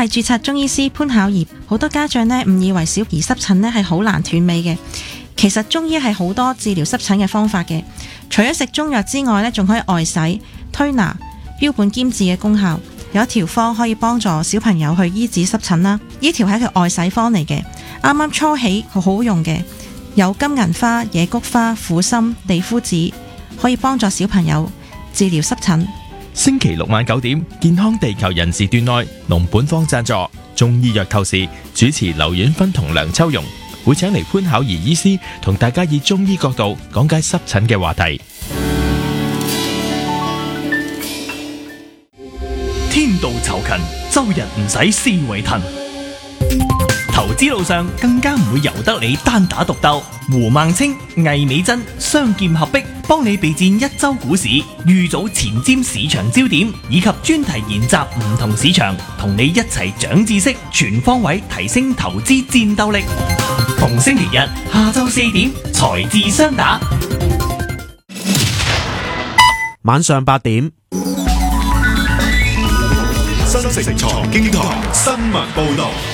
係註冊中醫師潘巧兒。好多家長呢誤以為小兒濕疹呢係好難斷尾嘅，其實中醫係好多治療濕疹嘅方法嘅。除咗食中藥之外呢，仲可以外洗、推拿，標本兼治嘅功效。有一條方可以幫助小朋友去醫治濕疹啦。呢條係一個外洗方嚟嘅，啱啱初起好好用嘅，有金銀花、野菊花、苦參、地膚子，可以幫助小朋友治療濕疹。 星期六晚9點，健康地球人時段內，龍本方贊助中醫藥透視，主持劉婉芬同梁秋容，會請嚟潘巧兒醫師同大家以中醫角度講解濕疹嘅話題。 天道酬勤，周日唔使思維騰。投資路上更加唔會由得你單打獨鬥。胡孟青、魏美珍雙劍合璧，幫你備戰一周股市，預早前瞻市場焦點，以及專題研習唔同市場，同你一齊長知識，全方位提升投資戰鬥力。逢星期日下晝4點，財智雙打。 晚上8點， 新城財經台新聞報道。